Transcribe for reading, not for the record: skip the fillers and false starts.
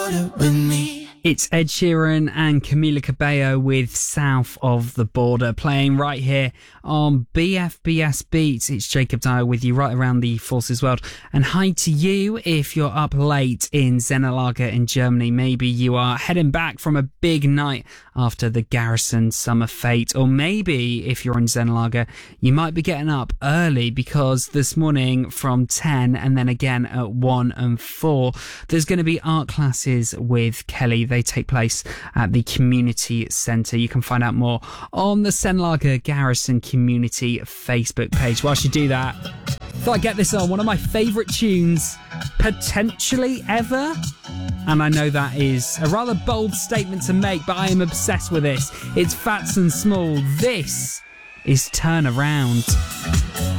border with me. It's Ed Sheeran and Camila Cabello with South of the Border, playing right here on BFBS Beats. It's Jacob Dyer with you right around the Forces world. And hi to you if you're up late in Zennerlager in Germany. Maybe you are heading back from a big night after the Garrison Summer Fete. Or maybe if you're in Zennerlager, you might be getting up early because this morning from 10 and then again at 1 and 4, there's going to be art classes with Kelly. They take place at the Community Centre. You can find out more on the Zennerlager Garrison Community Facebook page. Whilst you do that, thought I'd get this on. One of my favourite tunes, potentially ever. And I know that is a rather bold statement to make, but I am obsessed with this. It's Fats and Small. This is Turn Around.